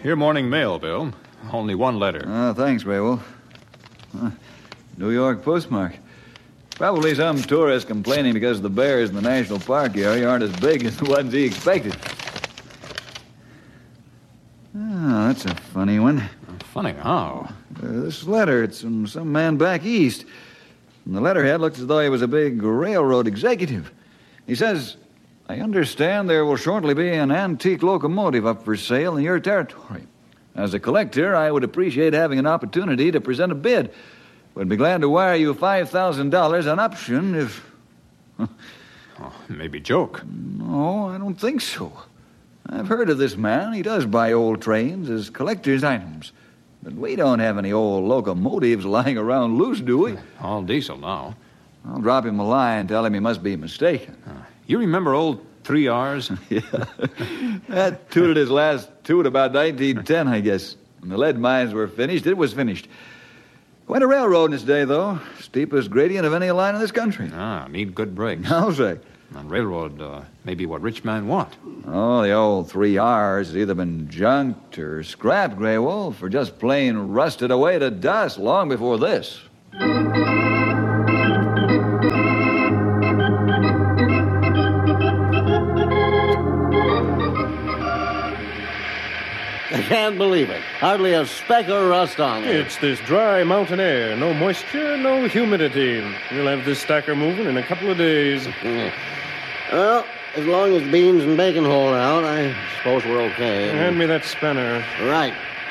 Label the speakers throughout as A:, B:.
A: Your morning mail, Bill. Only one letter.
B: Thanks, Raywolf. New York postmark. Probably some tourist complaining because the bears in the national park area aren't as big as the ones he expected. Oh, that's a funny one.
A: Funny how?
B: This letter, it's from some man back east. And the letterhead looks as though he was a big railroad executive. He says, I understand there will shortly be an antique locomotive up for sale in your territory. As a collector, I would appreciate having an opportunity to present a bid. Would be glad to wire you $5,000 on option if...
A: Maybe joke.
B: No, I don't think so. I've heard of this man. He does buy old trains as collector's items. But we don't have any old locomotives lying around loose, do we?
A: All diesel now.
B: I'll drop him a line and tell him he must be mistaken.
A: You remember old 3Rs?
B: Yeah. That tooted his last toot about 1910, I guess. When the lead mines were finished, it was finished. Went a railroad in its day, though. Steepest gradient of any line in this country.
A: Need good brakes.
B: I'll say.
A: On railroad, maybe what rich men want.
B: Oh, the old 3Rs has either been junked or scrapped, Grey Wolf, or just plain rusted away to dust long before this.
C: I can't believe it. Hardly a speck of rust on it.
D: It's this dry mountain air. No moisture, no humidity. We'll have this stacker moving in a couple of days.
C: Well, as long as beans and bacon hold out, I suppose we're okay.
D: Hand me that spanner.
C: Right.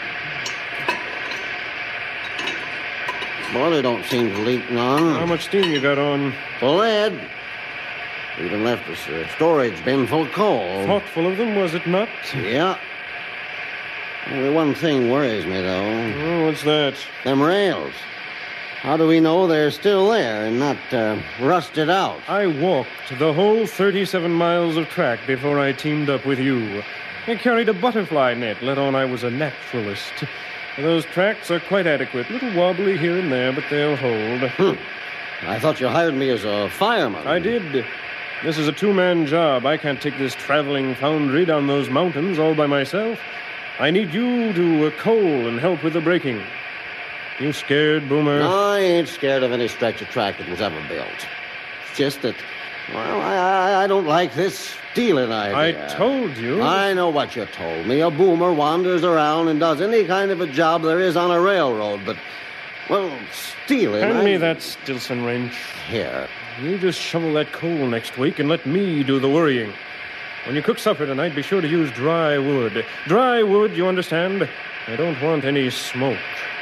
C: Boiler don't seem to leak none.
D: How much steam you got on?
C: Full lead. Even left us a storage bin full of coal.
D: Thoughtful of them, was it not?
C: Yeah. Only one thing worries me, though.
D: Oh, what's that?
C: Them rails. How do we know they're still there and not rusted out?
D: I walked the whole 37 miles of track before I teamed up with you. I carried a butterfly net, let on I was a naturalist. Those tracks are quite adequate. Little wobbly here and there, but they'll hold.
C: I thought you hired me as a fireman.
D: I did. This is a two-man job. I can't take this traveling foundry down those mountains all by myself. I need you to coal and help with the braking. You scared, Boomer?
C: No, I ain't scared of any stretch of track that was ever built. It's just that, well, I don't like this stealing idea.
D: I told you.
C: I know what you told me. A boomer wanders around and does any kind of a job there is on a railroad, but, well, stealing...
D: Hand me that Stilson wrench.
C: Here.
D: You just shovel that coal next week and let me do the worrying. When you cook supper tonight, be sure to use dry wood. Dry wood, you understand? I don't want any smoke.